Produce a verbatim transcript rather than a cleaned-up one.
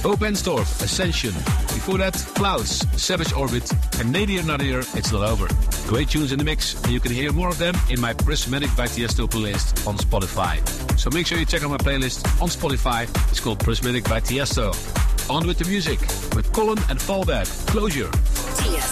Openstorff, Ascension. Before that, Klaus, Savage Orbit, and Nadir Nadir, It's Not Over. Great tunes in the mix, and you can hear more of them in my Prismatic by Tiesto playlist on Spotify. So make sure you check out my playlist on Spotify. It's called Prismatic by Tiesto. On with the music, with Colin and Fallback, Closure. Tiesto.